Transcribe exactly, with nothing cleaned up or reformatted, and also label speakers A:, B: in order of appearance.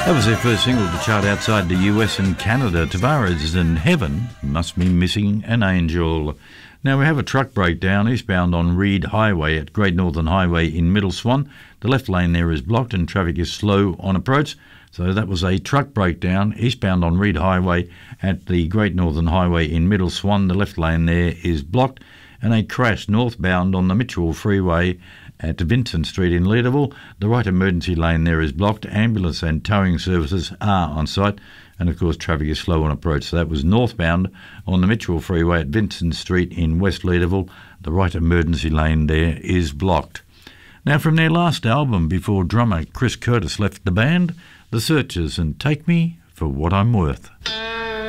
A: That was their first single to chart outside the U S and Canada. Tavares in Heaven Must Be Missing an Angel. Now we have a truck breakdown eastbound on Reed Highway at Great Northern Highway in Middle Swan. The left lane there is blocked and traffic is slow on approach. So that was a truck breakdown eastbound on Reed Highway at the Great Northern Highway in Middle Swan. The left lane there is blocked, and a crash northbound on the Mitchell Freeway at Vincent Street in Leederville. The right emergency lane there is blocked. Ambulance and towing services are on site, and of course traffic is slow on approach. So that was northbound on the Mitchell Freeway at Vincent Street in West Leederville. The right emergency lane there is blocked. Now from their last album before drummer Chris Curtis left the band, The Searchers and Take Me for What I'm Worth.